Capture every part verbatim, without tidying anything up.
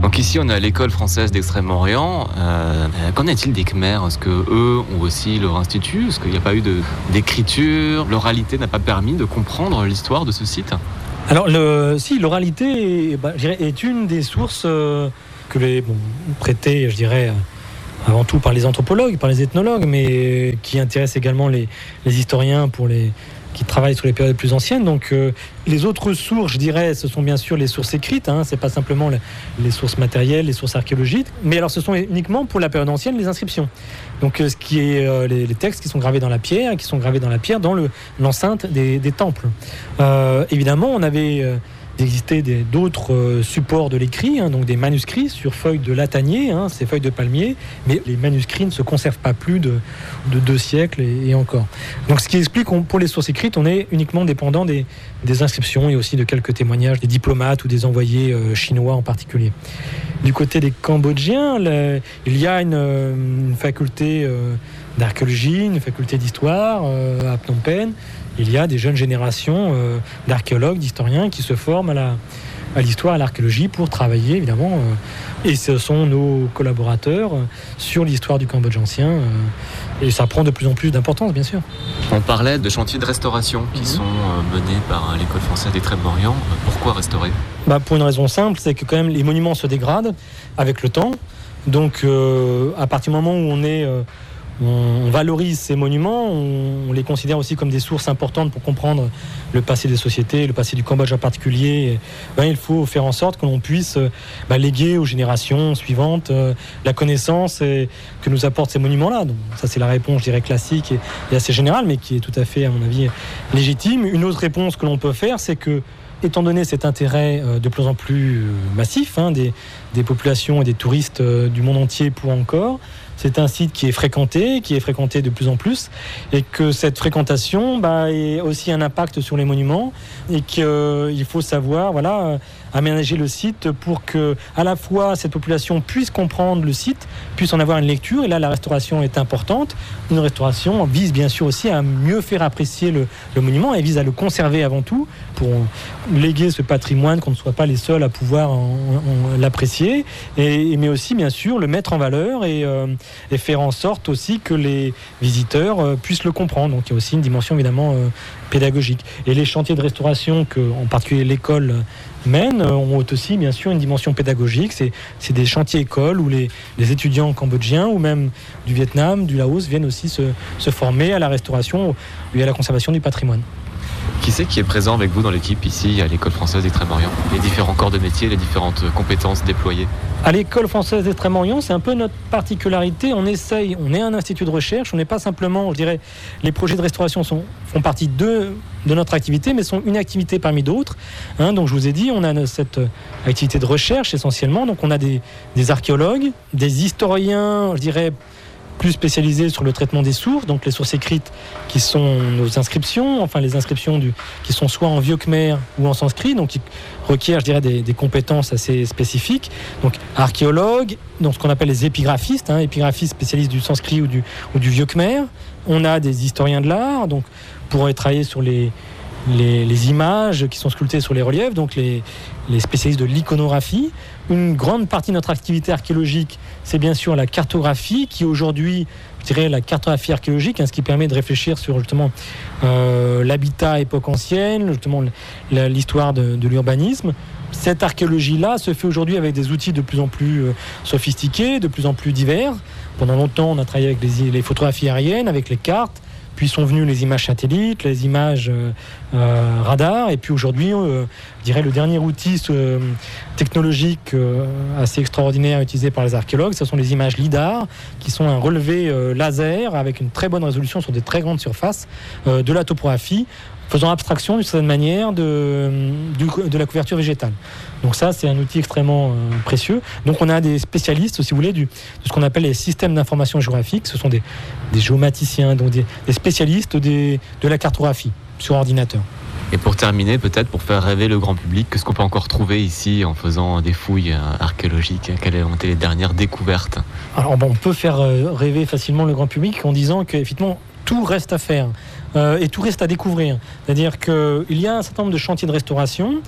Donc ici, on est à l'école française d'Extrême-Orient. Euh, qu'en est-il des Khmers ? Est-ce qu'eux ont aussi leur institut ? Est-ce qu'il n'y a pas eu de, d'écriture ? L'oralité n'a pas permis de comprendre l'histoire de ce site ? Alors, le, si, l'oralité bah, je dirais, est une des sources euh, que les bon, prêtées, je dirais, avant tout par les anthropologues, par les ethnologues, mais qui intéressent également les, les historiens pour les, qui travaillent sur les périodes plus anciennes. Donc, euh, les autres sources, je dirais, ce sont bien sûr les sources écrites. Hein, c'est pas simplement les, les sources matérielles, les sources archéologiques, mais alors ce sont uniquement pour la période ancienne les inscriptions. Donc, euh, ce qui est euh, les, les textes qui sont gravés dans la pierre, qui sont gravés dans la pierre dans le, l'enceinte des, des temples. Euh, évidemment, on avait euh, d'exister des, d'autres euh, supports de l'écrit, hein, donc des manuscrits sur feuilles de latanier, hein, ces feuilles de palmier, mais les manuscrits ne se conservent pas plus de, de deux siècles et, et encore. Donc ce qui explique qu'on, pour les sources écrites, on est uniquement dépendant des, des inscriptions et aussi de quelques témoignages des diplomates ou des envoyés euh, chinois en particulier. Du côté des Cambodgiens, le, il y a une, une faculté euh, d'archéologie, une faculté d'histoire euh, à Phnom Penh. Il y a des jeunes générations euh, d'archéologues, d'historiens qui se forment à, la, à l'histoire, à l'archéologie pour travailler évidemment. Euh, et ce sont nos collaborateurs euh, sur l'histoire du Cambodge ancien. Euh, et ça prend de plus en plus d'importance, bien sûr. On parlait de chantiers de restauration qui mmh. sont euh, menés par l'école française d'Extrême-Orient. Pourquoi restaurer ? Bah, pour une raison simple, c'est que quand même les monuments se dégradent avec le temps. Donc euh, à partir du moment où on est... Euh, on valorise ces monuments, on, on les considère aussi comme des sources importantes pour comprendre le passé des sociétés, le passé du Cambodge en particulier. Ben, il faut faire en sorte que l'on puisse ben, léguer aux générations suivantes euh, la connaissance et, que nous apportent ces monuments-là. Donc, ça, c'est la réponse, je dirais, classique et, et assez générale, mais qui est tout à fait, à mon avis, légitime. Une autre réponse que l'on peut faire, c'est que, étant donné cet intérêt euh, de plus en plus euh, massif hein, des, des populations et des touristes euh, du monde entier pour encore, c'est un site qui est fréquenté, qui est fréquenté de plus en plus, et que cette fréquentation bah, ait aussi un impact sur les monuments, et qu'il euh, faut savoir voilà, aménager le site pour que, à la fois, cette population puisse comprendre le site, puisse en avoir une lecture, et là, la restauration est importante. Une restauration vise bien sûr aussi à mieux faire apprécier le, le monument, et vise à le conserver avant tout, pour léguer ce patrimoine, qu'on ne soit pas les seuls à pouvoir en, en, l'apprécier, et, mais aussi, bien sûr, le mettre en valeur, et euh, et faire en sorte aussi que les visiteurs euh, puissent le comprendre. Donc il y a aussi une dimension évidemment euh, pédagogique. Et les chantiers de restauration que, en particulier l'école mène, euh, ont aussi bien sûr une dimension pédagogique. C'est, c'est des chantiers écoles où les, les étudiants cambodgiens ou même du Vietnam, du Laos viennent aussi se, se former à la restauration et à la conservation du patrimoine. Qui c'est qui est présent avec vous dans l'équipe ici à l'école française d'Extrême-Orient ? Les différents corps de métier, les différentes compétences déployées ? À l'école française d'Extrême-Orient, c'est un peu notre particularité. On essaye, on est un institut de recherche, on n'est pas simplement, je dirais, les projets de restauration sont, font partie de, de notre activité, mais sont une activité parmi d'autres. Hein, donc je vous ai dit, on a cette activité de recherche essentiellement. Donc on a des, des archéologues, des historiens, je dirais, plus spécialisés sur le traitement des sources, donc les sources écrites qui sont nos inscriptions, enfin les inscriptions du, qui sont soit en vieux khmer ou en sanskrit, donc qui requièrent, je dirais, des, des compétences assez spécifiques. Donc archéologues, donc ce qu'on appelle les épigraphistes, hein, épigraphistes spécialistes du sanskrit ou du, ou du vieux khmer. On a des historiens de l'art, donc pour travailler sur les Les, les images qui sont sculptées sur les reliefs, donc les, les spécialistes de l'iconographie. Une grande partie de notre activité archéologique, c'est bien sûr la cartographie, qui aujourd'hui, je dirais la cartographie archéologique, hein, ce qui permet de réfléchir sur justement euh, l'habitat époque ancienne, justement la, l'histoire de, de l'urbanisme. Cette archéologie-là se fait aujourd'hui avec des outils de plus en plus euh, sophistiqués, de plus en plus divers. Pendant longtemps, on a travaillé avec les, les photographies aériennes, avec les cartes. Puis sont venues les images satellites, les images euh, euh, radar, et puis aujourd'hui, euh, je dirais le dernier outil euh, technologique euh, assez extraordinaire utilisé par les archéologues, ce sont les images lidar, qui sont un relevé euh, laser avec une très bonne résolution sur des très grandes surfaces euh, de la topographie, faisant abstraction d'une certaine manière de, de, de la couverture végétale. Donc ça, c'est un outil extrêmement euh, précieux. Donc on a des spécialistes, si vous voulez, du, de ce qu'on appelle les systèmes d'information géographique. Ce sont des, des géomaticiens, donc des, des spécialistes des, de la cartographie sur ordinateur. Et pour terminer, peut-être pour faire rêver le grand public, qu'est-ce qu'on peut encore trouver ici en faisant des fouilles archéologiques ? Quelles ont été les dernières découvertes ? Alors bon, on peut faire rêver facilement le grand public en disant qu'effectivement, tout reste à faire euh, et tout reste à découvrir. C'est-à-dire qu'il y a un certain nombre de chantiers de restauration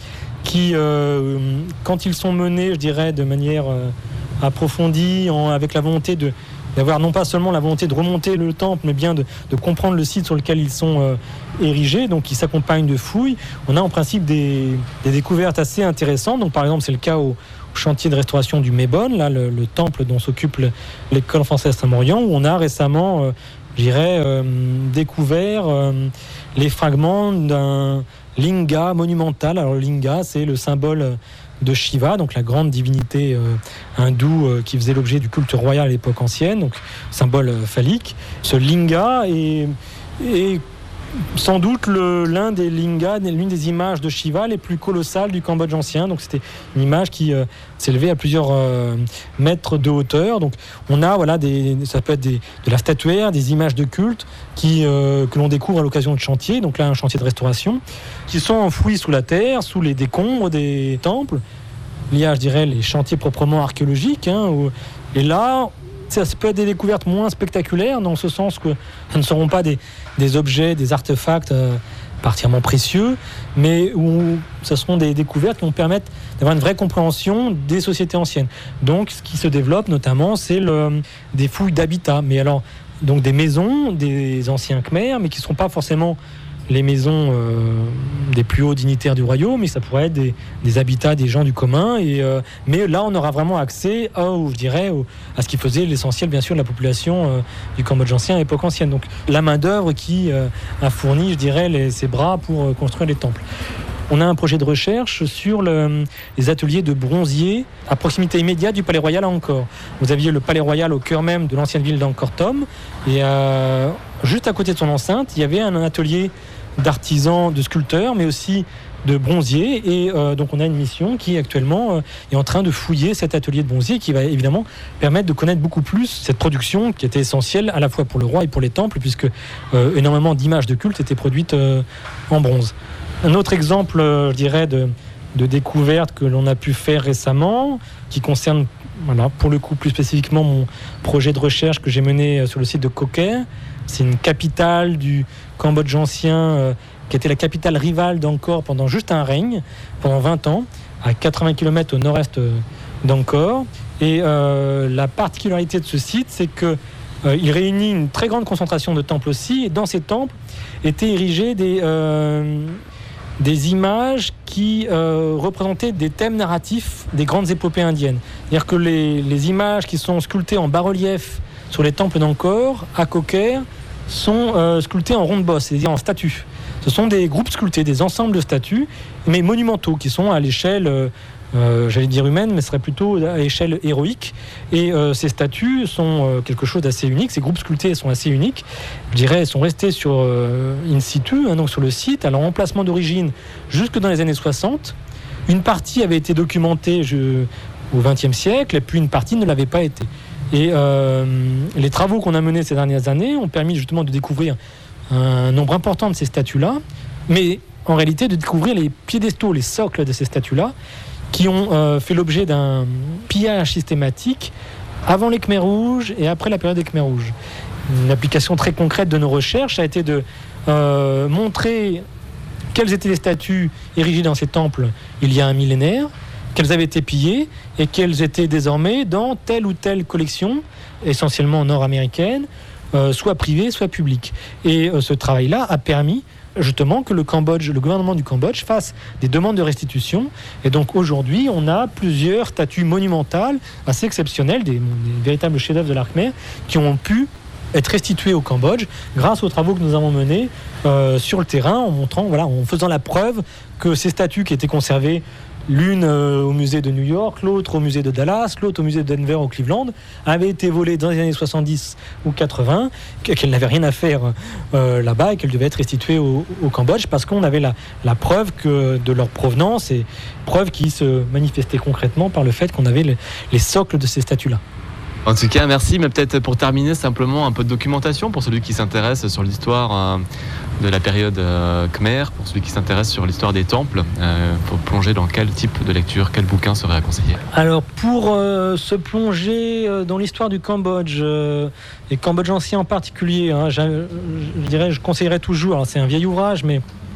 qui, euh, quand ils sont menés, je dirais, de manière euh, approfondie, en, avec la volonté de, d'avoir non pas seulement la volonté de remonter le temple, mais bien de, de comprendre le site sur lequel ils sont euh, érigés, donc qui s'accompagnent de fouilles, on a en principe des, des découvertes assez intéressantes. Donc, par exemple, c'est le cas au, au chantier de restauration du Mébonne, là, le, le temple dont s'occupe le, l'école française Saint-Maurian, où on a récemment, euh, je dirais, euh, découvert euh, les fragments d'un linga monumental. Alors, le linga, c'est le symbole de Shiva, donc la grande divinité euh, hindoue euh, qui faisait l'objet du culte royal à l'époque ancienne, donc symbole euh, phallique. Ce linga est, est sans doute le, l'un des lingas, l'une des images de Shiva les plus colossales du Cambodge ancien. Donc c'était une image qui euh, s'élevait à plusieurs euh, mètres de hauteur. Donc on a, voilà, des, ça peut être des, de la statuaire, des images de culte qui, euh, que l'on découvre à l'occasion de chantiers. Donc là, un chantier de restauration, qui sont enfouis sous la terre, sous les décombres des temples. Il y a, je dirais, les chantiers proprement archéologiques. Hein, où, et là, ça peut être des découvertes moins spectaculaires, dans ce sens que ce ne seront pas des, des objets, des artefacts euh, particulièrement précieux, mais où ce seront des découvertes qui vont permettre d'avoir une vraie compréhension des sociétés anciennes. Donc, ce qui se développe notamment, c'est le, des fouilles d'habitat. Mais alors, donc des maisons des anciens Khmers, mais qui ne seront pas forcément les maisons euh, des plus hauts dignitaires du royaume, mais ça pourrait être des, des habitats des gens du commun. Et, euh, mais là, on aura vraiment accès à, je dirais, au, à ce qui faisait l'essentiel, bien sûr, de la population euh, du Cambodge ancien à l'époque ancienne. Donc la main-d'œuvre qui euh, a fourni, je dirais, les, ses bras pour euh, construire les temples. On a un projet de recherche sur le, les ateliers de bronzier à proximité immédiate du Palais Royal à Angkor. Vous aviez le Palais Royal au cœur même de l'ancienne ville d'Angkor Thom, et euh, juste à côté de son enceinte, il y avait un atelier d'artisans, de sculpteurs, mais aussi de bronziers. Et euh, donc on a une mission qui actuellement euh, est en train de fouiller cet atelier de bronzier, qui va évidemment permettre de connaître beaucoup plus cette production qui était essentielle à la fois pour le roi et pour les temples, puisque euh, énormément d'images de culte étaient produites euh, en bronze. Un autre exemple, euh, je dirais, de, de découverte que l'on a pu faire récemment, qui concerne, voilà, pour le coup plus spécifiquement mon projet de recherche que j'ai mené sur le site de Ko Kher. C'est une capitale du Cambodge ancien euh, qui était la capitale rivale d'Angkor pendant juste un règne, pendant vingt ans, à quatre-vingts kilomètres au nord-est d'Angkor. Et euh, la particularité de ce site, c'est qu'il euh, réunit une très grande concentration de temples aussi, et dans ces temples étaient érigés des... Euh, des images qui euh, représentaient des thèmes narratifs des grandes épopées indiennes. C'est-à-dire que les, les images qui sont sculptées en bas-relief sur les temples d'Angkor, à Ko Kher, sont euh, sculptées en ronde bosse, c'est-à-dire en statues. Ce sont des groupes sculptés, des ensembles de statues, mais monumentaux, qui sont à l'échelle, euh, euh, j'allais dire humaine, mais ce serait plutôt à l'échelle héroïque. Et euh, ces statues sont euh, quelque chose d'assez unique. Ces groupes sculptés sont assez uniques. Je dirais, elles sont restées sur euh, in situ, hein, donc sur le site, à leur emplacement d'origine, jusque dans les années soixante. Une partie avait été documentée je, au vingtième siècle, et puis une partie ne l'avait pas été. Et euh, les travaux qu'on a menés ces dernières années ont permis justement de découvrir un nombre important de ces statues-là, mais en réalité de découvrir les piédestaux, les socles de ces statues-là, qui ont euh, fait l'objet d'un pillage systématique avant les Khmers rouges et après la période des Khmers rouges. Une application très concrète de nos recherches a été de euh, montrer quelles étaient les statues érigées dans ces temples il y a un millénaire, qu'elles avaient été pillées et qu'elles étaient désormais dans telle ou telle collection, essentiellement nord-américaine, euh, soit privée, soit publique. Et euh, ce travail-là a permis justement que le Cambodge, le gouvernement du Cambodge fasse des demandes de restitution. Et donc aujourd'hui, on a plusieurs statues monumentales assez exceptionnelles, des, des véritables chefs-d'œuvre de l'art khmer, qui ont pu être restituées au Cambodge grâce aux travaux que nous avons menés euh, sur le terrain, en montrant, voilà, en faisant la preuve que ces statues qui étaient conservées, l'une euh, au musée de New York, l'autre au musée de Dallas, l'autre au musée de Denver au Cleveland, avaient été volées dans les années soixante-dix ou quatre-vingts, qu'elles n'avaient rien à faire euh, là-bas et qu'elles devaient être restituées au, au Cambodge parce qu'on avait la, la preuve que, de leur provenance, et preuve qui se manifestait concrètement par le fait qu'on avait le, les socles de ces statues-là. En tout cas, merci. Mais peut-être pour terminer, simplement un peu de documentation pour celui qui s'intéresse sur l'histoire euh, de la période euh, Khmer, pour celui qui s'intéresse sur l'histoire des temples. Euh, pour plonger dans quel type de lecture, quel bouquin serait à conseiller ? Alors, pour euh, se plonger euh, dans l'histoire du Cambodge, euh, et Cambodge ancien en particulier, hein, je, je dirais, je conseillerais toujours, alors c'est un vieil ouvrage, mais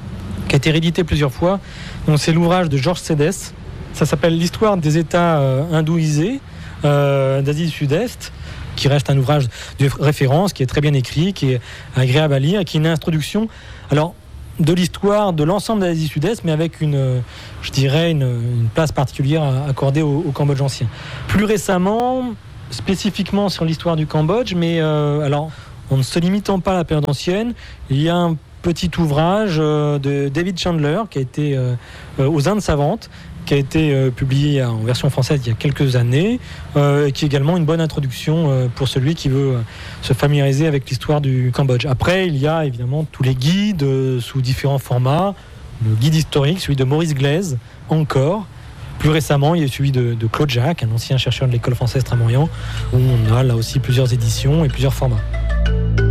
qui a été réédité plusieurs fois. Donc, c'est l'ouvrage de Georges Cédès. Ça s'appelle l'histoire des États euh, hindouisés euh, d'Asie du Sud-Est, qui reste un ouvrage de référence, qui est très bien écrit, qui est agréable à lire, et qui est une introduction alors, de l'histoire de l'ensemble de l'Asie du Sud-Est, mais avec une, je dirais, une, une place particulière accordée au, au Cambodge ancien. Plus récemment, spécifiquement sur l'histoire du Cambodge, mais euh, alors, en ne se limitant pas à la période ancienne, il y a un petit ouvrage euh, de David Chandler, qui a été euh, aux Indes savantes, qui a été euh, publié en version française il y a quelques années, euh, et qui est également une bonne introduction euh, pour celui qui veut euh, se familiariser avec l'histoire du Cambodge. Après, il y a évidemment tous les guides euh, sous différents formats. Le guide historique, celui de Maurice Glaise, encore. Plus récemment, il y a celui de, de Claude Jacques, un ancien chercheur de l'école française Tramoyan, où on a là aussi plusieurs éditions et plusieurs formats.